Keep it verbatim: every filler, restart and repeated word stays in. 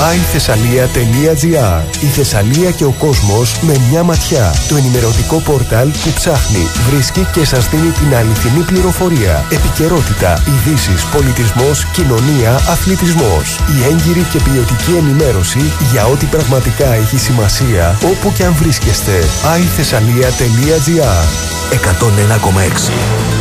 άι θεσσαλία τελεία τζι άρ. Η Θεσσαλία και ο κόσμος με μια ματιά. Το ενημερωτικό πόρταλ που ψάχνει, βρίσκει και σας δίνει την αληθινή πληροφορία. Επικαιρότητα, ειδήσεις, πολιτισμός, κοινωνία, αθλητισμός. Η έγκυρη και ποιοτική ενημέρωση για ό,τι πραγματικά έχει σημασία όπου και αν βρίσκεστε. άι θεσσαλία τελεία τζι άρ. εκατόν ένα κόμμα έξι